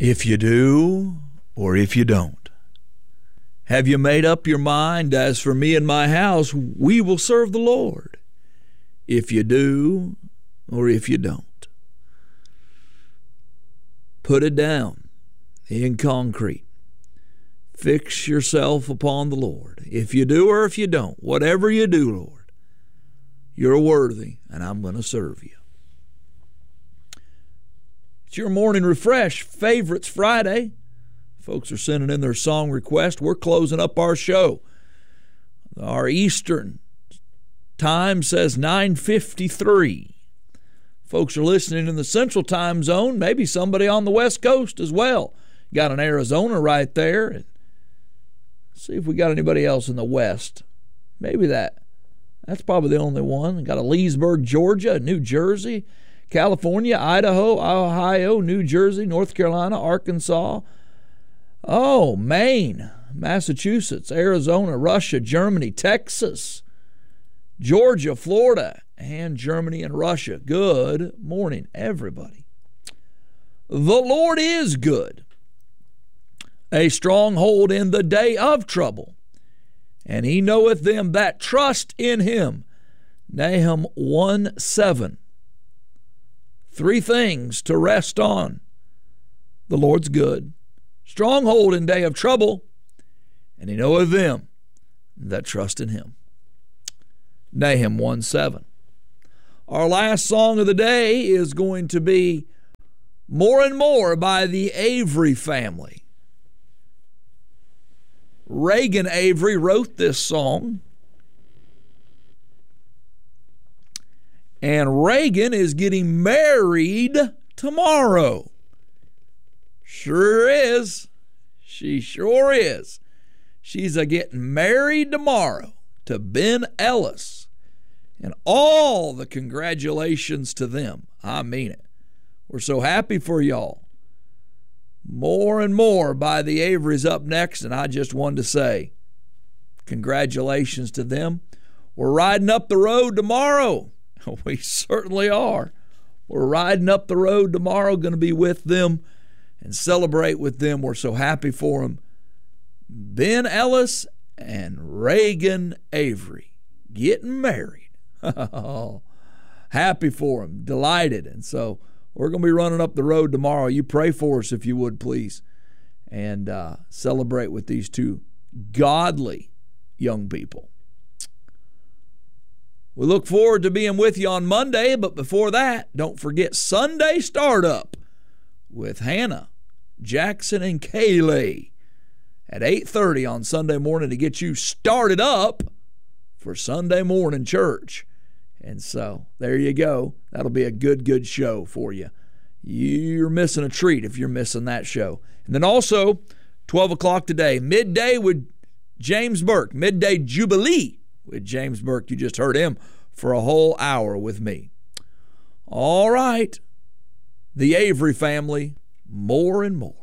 If you do, or if you don't. Have you made up your mind, as for me and my house, we will serve the Lord? If you do, or if you don't. Put it down in concrete. Fix yourself upon the Lord. If you do or if you don't, whatever you do, Lord, you're worthy, and I'm going to serve you. It's your Morning Refresh Favorites Friday. Folks are sending in their song requests. We're closing up our show. Our Eastern time says 9:53. Folks are listening in the Central Time Zone. Maybe somebody on the West Coast as well. Got an Arizona right there. See if we got anybody else in the West. Maybe that's probably the only one. Got a Leesburg, Georgia, New Jersey, California, Idaho, Ohio, New Jersey, North Carolina, Arkansas. Oh, Maine, Massachusetts, Arizona, Russia, Germany, Texas, Georgia, Florida, and Germany and Russia. Good morning, everybody. The Lord is good, a stronghold in the day of trouble, and he knoweth them that trust in him. Nahum 1:7. Three things to rest on. The Lord's good, stronghold in day of trouble, and he knoweth them that trust in him. Nahum 1:7. Our last song of the day is going to be More and More by the Avery family. Reagan Avery wrote this song. And Reagan is getting married tomorrow. Sure is. She sure is. She's getting married tomorrow to Ben Ellis. And all the congratulations to them. I mean it. We're so happy for y'all. More and More by the Averys up next. And I just wanted to say congratulations to them. We're riding up the road tomorrow. We certainly are. We're riding up the road tomorrow, going to be with them and celebrate with them. We're so happy for them. Ben Ellis and Reagan Avery getting married. Happy for them. Delighted. And so we're going to be running up the road tomorrow. You pray for us if you would, please. And celebrate with these two godly young people. We look forward to being with you on Monday, but before that, don't forget Sunday Startup with Hannah, Jackson, and Kaylee at 8:30 on Sunday morning to get you started up for Sunday morning church. And so there you go. That'll be a good show for you. You're missing a treat if you're missing that show. And then also, 12 o'clock today, Midday with James Burke, Midday Jubilee with James Burke. You just heard him for a whole hour with me. All right. The Avery family, More and More.